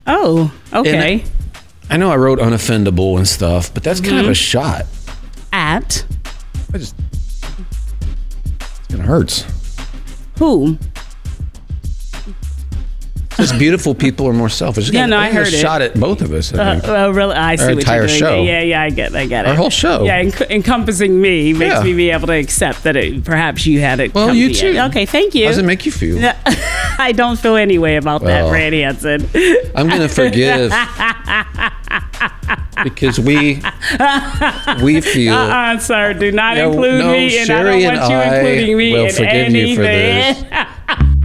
Oh, okay. I know I wrote unoffendable and stuff, but that's kind of a shot. At It hurts. who? Just beautiful people are more selfish. Yeah, no, I heard it. Shot at both of us. I think. Oh, really? I see Our what entire you're doing. show. Yeah, I get it. Our whole show. Yeah, encompassing me makes Yeah. me be able to accept that perhaps you had it. Well, come you to too. Okay, thank you. How does it make you feel? I don't feel any way about that, Well, Brad Hansen. I'm going to forgive because we feel. Sir, do not No, include no, me, and Sherry I don't want and you I including me will in forgive you for anything. this.